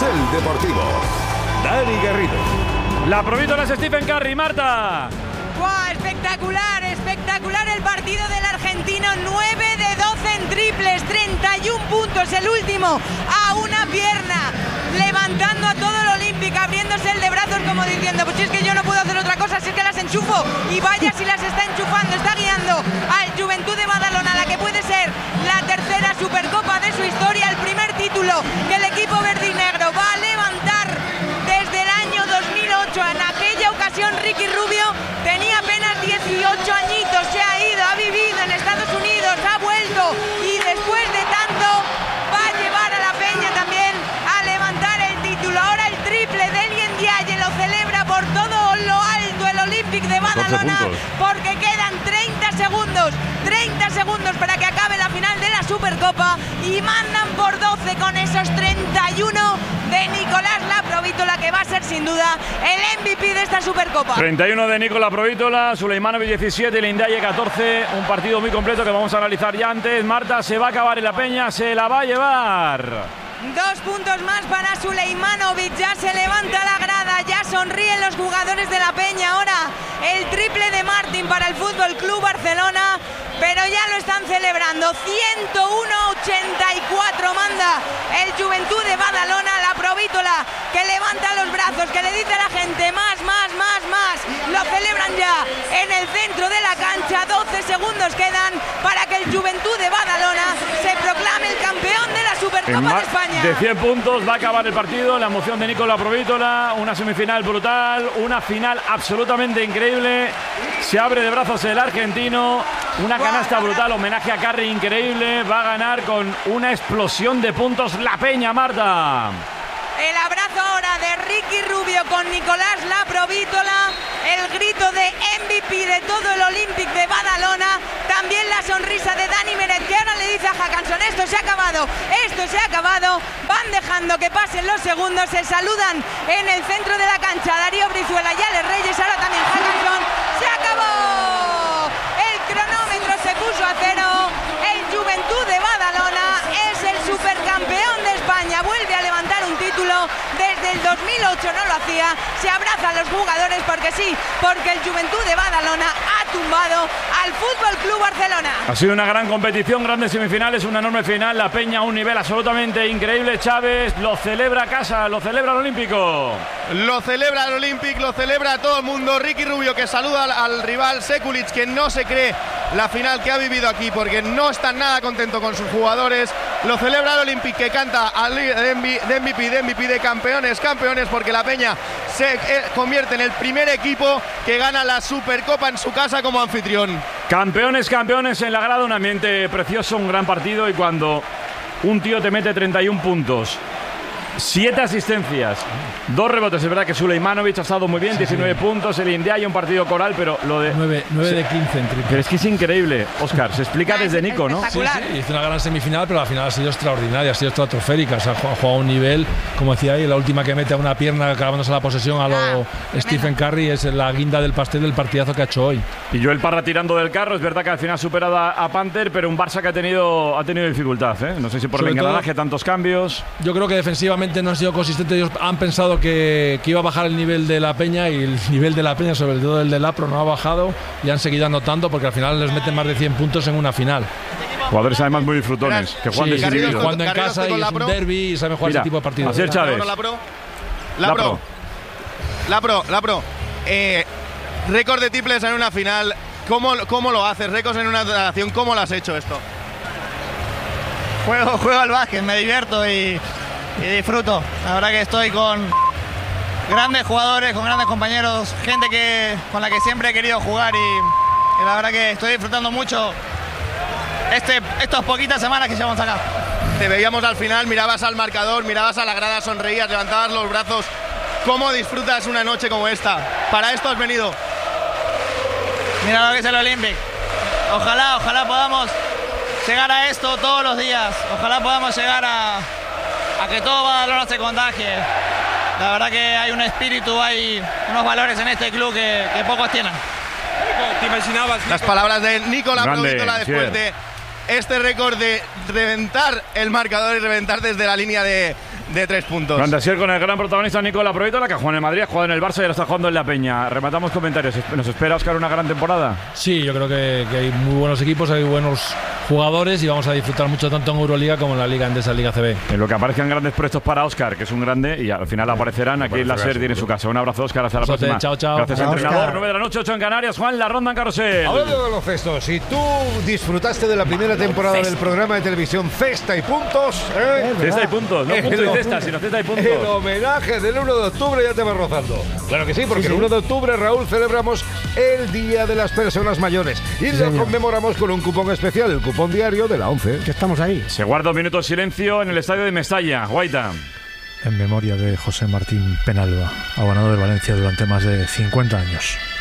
Carrusel Deportivo. Dani Garrido. La provítola es Stephen Curry, Marta. ¡Wow! Espectacular, espectacular el partido del argentino. 9 de 12 en triples, 31 puntos, el último a una pierna, levantando a todo el Olympic, abriéndose el de brazos como diciendo, pues si es que yo no puedo hacer otra cosa, si es que las enchufo, y vaya si las está enchufando, está guiando al Juventud de Badalona, la que puede ser la tercera Supercopa de su historia, el primer título que el equipo verde y negro va a levantar desde el año 2008. En aquella ocasión Ricky Rubio tenía apenas 18 añitos, se ha ido, ha vivido en Estados Unidos, ha vuelto y después de tanto va a llevar a la Peña también a levantar el título. Ahora el triple de Elien Diaye lo celebra por todo lo alto el Olympic de Badalona, porque quedan 30 segundos para que acabe la final de la Supercopa y mandan por 12 con esos 31 de Nicolás Laprovítola, que va a ser sin duda el MVP de esta Supercopa. 31 de Nicolás Laprovítola, Suleimanovic 17, Elien Diaye 14. Un partido muy completo que vamos a analizar ya antes. Marta, se va a acabar en la Peña, se la va a llevar. 2 puntos más para Suleimanovic, ya se levanta la grada, ya sonríen los jugadores de la Peña. Ahora el triple de Martín para el Fútbol Club Barcelona, pero ya lo están celebrando. 101-84 manda el Juventud de Badalona. Laprovítola que levanta los brazos, que le dice a la gente más. Lo celebran ya en el centro de la cancha. 12 segundos quedan para que el Juventud de Badalona se proclame el campeón de la Supercopa de España. De 100 puntos va a acabar el partido. La emoción de Nicolás Laprovítola, una semifinal brutal, una final absolutamente increíble. Se abre de brazos el argentino, una canasta brutal, homenaje a Curry increíble. Va a ganar con una explosión de puntos la Peña, Marta. El abrazo ahora de Ricky Rubio con Nicolás Laprovítola, el grito de MVP de todo el Olympic de Badalona, también la sonrisa de Dani Meret, que ahora le dice a Hackanson, esto se ha acabado, van dejando que pasen los segundos, se saludan en el centro de la cancha Darío Brizuela y Alex Reyes, ahora también Hackanson, se acabó, el cronómetro se puso a cero, el Juventud de Badalona es el supercampeón de España, vuelve a levantar un título, desde el 2008 no lo hacía, se abrazan los jugadores porque sí, porque el Juventud de Badalona ha tumbado al Fútbol Club Barcelona. Ha sido una gran competición, grandes semifinales, una enorme final, la Peña a un nivel absolutamente increíble. Chávez lo celebra a casa, lo celebra el Olímpico. Lo celebra el Olympic, lo celebra todo el mundo. Ricky Rubio que saluda al rival Sekulic, que no se cree la final que ha vivido aquí porque no está nada contento con sus jugadores. Lo celebra el Olympic, que canta al de MVP de campeones, porque la Peña se convierte en el primer equipo que gana la Supercopa en su casa como anfitrión. Campeones en la grada, un ambiente precioso, un gran partido, y cuando un tío te mete 31 puntos, 7 asistencias, 2 rebotes. Es verdad que Suleimanovic ha estado muy bien, 19 puntos, el Indiay, un partido coral, pero lo de 9 de 15 en triple. Pero es que es increíble, Óscar, se explica desde Nico, ¿no? Sí, hizo una gran semifinal, pero la final ha sido extraordinaria, ha sido estratosférica, o sea, ha jugado a un nivel, como decía ahí, la última que mete a una pierna clavándose la posesión a lo Stephen Curry es la guinda del pastel del partidazo que ha hecho hoy. Y Joel Parra tirando del carro, es verdad que al final ha superado a Panther, pero un Barça que ha tenido dificultad, ¿eh? No sé si por el engranaje, tantos cambios. Yo creo que defensivamente no han sido consistentes. Ellos han pensado que iba a bajar el nivel de la Peña, y el nivel de la Peña, sobre todo el de Lapro, no ha bajado, y han seguido anotando porque al final les meten más de 100 puntos en una final. Jugadores además muy disfrutones, que juegan desinhibidos. Jugando en casa y es un derbi y saben jugar ese tipo de partidos. Asier Chávez. Lapro. Récord de triples en una final. ¿Cómo lo haces? Récords en una nación. ¿Cómo lo has hecho esto? Juego al básquet, me divierto y disfruto. La verdad que estoy con grandes jugadores, con grandes compañeros, gente con la que siempre he querido jugar, y la verdad que estoy disfrutando mucho estas poquitas semanas que llevamos acá. Te veíamos al final, mirabas al marcador, mirabas a la grada, sonreías, levantabas los brazos. ¿Cómo disfrutas una noche como esta? ¿Para esto has venido? Mira lo que es el Olympic. Ojalá podamos llegar a esto todos los días. Ojalá podamos llegar a que todo Badalona se contagie. La verdad que hay un espíritu, hay unos valores en este club que pocos tienen. ¿Te imaginabas, Nico? Las palabras de Nicolás Laprovítola después de este récord de reventar el marcador y reventar desde la línea de de 3 puntos. Grandasier con el gran protagonista Nicola Provítola, que ha jugado en el Madrid, ha jugado en el Barça y ahora está jugando en la Peña. Rematamos comentarios. ¿Nos espera, Óscar, una gran temporada? Sí, yo creo que hay muy buenos equipos, hay buenos jugadores y vamos a disfrutar mucho tanto en Euroliga como en la Liga Endesa, Liga CB. En lo que aparezcan grandes prestos para Óscar, que es un grande, y al final aparecerán. Aquí en la SER tiene su casa. Un abrazo, Óscar, hasta la próxima. Chao, chao. Gracias, Chao, entrenador. Óscar. 9 de la noche, 8 en Canarias. Juan, la ronda en Carrusel. Hablando de baloncesto, si tú disfrutaste de la primera temporada del programa de televisión Cesta y Puntos, Cesta y puntos, no puntos y cesta, sino cesta y puntos. el homenaje del 1 de octubre ya te va rozando. Claro que sí, porque el 1 de octubre, Raúl, celebramos el Día de las Personas Mayores y lo conmemoramos con un cupón especial, el cupón diario de la 11. Que estamos ahí. Se guarda un minuto de silencio en el estadio de Mestalla. Guaita. En memoria de José Martín Penalba, abonado del Valencia durante más de 50 años.